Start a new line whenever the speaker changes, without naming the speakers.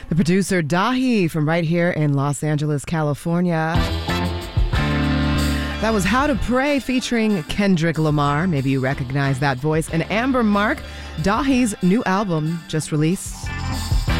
The producer Dahi from right here in Los Angeles, California. That was How to Pray featuring Kendrick Lamar. Maybe you recognize that voice. And Amber Mark, Dahi's new album just released.